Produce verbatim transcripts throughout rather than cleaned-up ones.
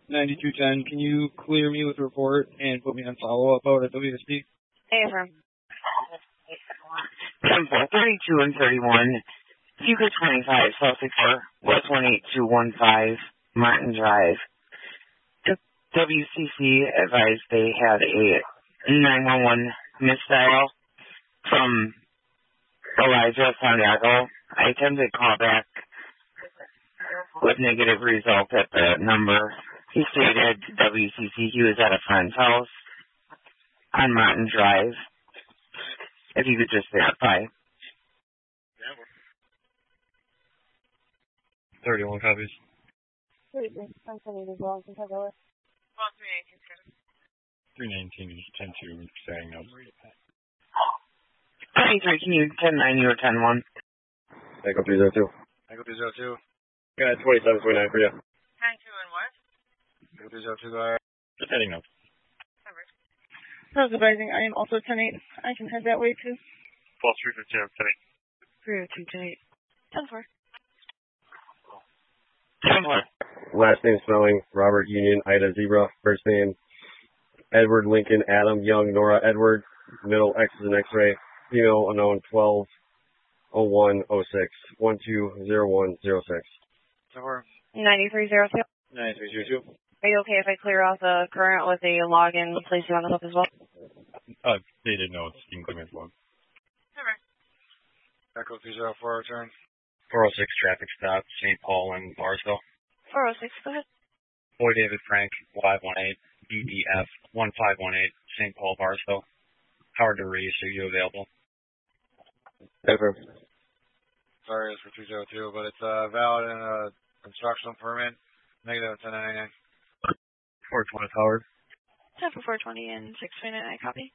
ninety-two ten, can you clear me with a report and put me on follow-up out at W S P? Hey, affirm. Temple thirty-two and thirty-one, Fuca twenty-five, South six four, West one eight two one five, Martin Drive. The W C C advised they had a nine one one misdial from Elijah Santiago. I attempted call back with negative result at the number. He stated to W C C he was at a friend's house on Martin Drive. If you could just verify. thirty-one copies. thirty-three. I'm sending as well. Can I go with? Well, three nineteen. three nineteen, ten two, saying no. twenty-three, can you ten nine or ten one? Echo three zero two. Echo three zero two. Got twenty-seven twenty-nine for you. ten two and what? Echo three zero two, uh, just heading up. Pros advising, I am also ten eight. I can head that way too. twelve three fifteen, ten eight. three oh two, ten eight. ten four. ten four. Last name spelling, Robert Union, Ida Zebra. First name, Edward Lincoln, Adam Young, Nora Edward. Middle X is an X-ray. Female unknown, twelve oh one oh six, one two zero one zero six. ten four. ninety-three zero two. ninety-three zero two. Are you okay if I clear out the current with a login and place you on the hook as well? Uh, they didn't know it's being cleared as well. Alright. Echo three zero four, return. four oh six traffic stop, Saint Paul and Barsville. four oh six, go ahead. Boy David Frank, five one eight, B D F, one five one eight, Saint Paul, Barsville. Howard to reach, are you available? Ever. Sorry, it's for two zero two, but it's uh, valid in a construction permit. Negative ten ninety-nine. four twenty Howard. ten for four twenty and six twenty-nine, I copy.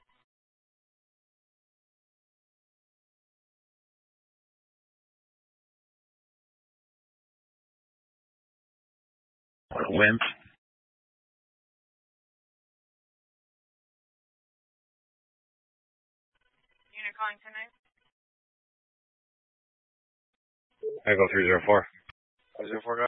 What a wimp. Unit calling tonight. Echo three zero four. three zero four, guys.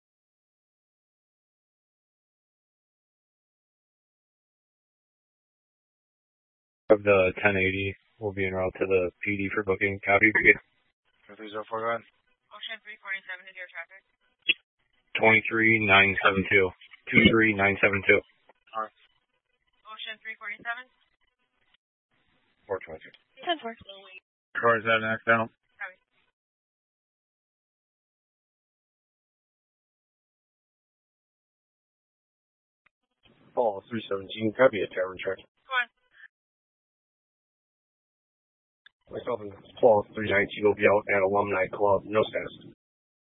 Of the ten eighty will be en route to the P D for booking. Copy. three zero four, go ahead. Ocean three forty-seven is your traffic. twenty-three nine seven two. two three nine seven two. Alright. Ocean three forty-seven. four twenty-two. ten four. Car is that an accidental? Copy. Paul three seventeen. Copy a tavern check. Go on. Myself and Paul three nineteen will be out at Alumni Club. No status.